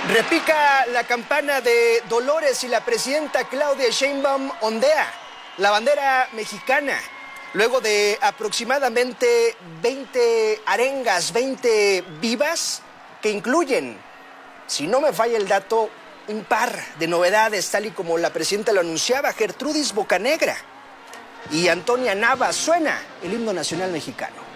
Repica la campana de Dolores y la presidenta Claudia Sheinbaum ondea la bandera mexicana. Luego de aproximadamente 20 arengas, 20 vivas, que incluyen, si no me falla el dato, un par de novedades, tal y como la presidenta lo anunciaba. Gertrudis Bocanegra y Antonia Nava. Suena el himno nacional mexicano.